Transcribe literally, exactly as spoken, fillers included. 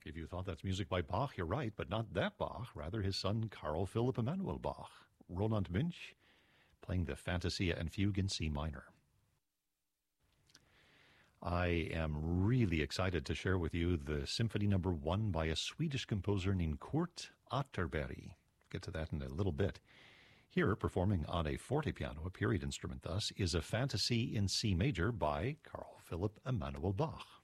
If you thought that's music by Bach, you're right, but not that Bach, rather his son Carl Philipp Emanuel Bach. Roland Münch playing the Fantasia and Fugue in C minor. I am really excited to share with you the Symphony Number One by a Swedish composer named Kurt Atterberg. Get to that in a little bit. Here, performing on a fortepiano, a period instrument thus, is a Fantasy in C major by Carl Philipp Emanuel Bach.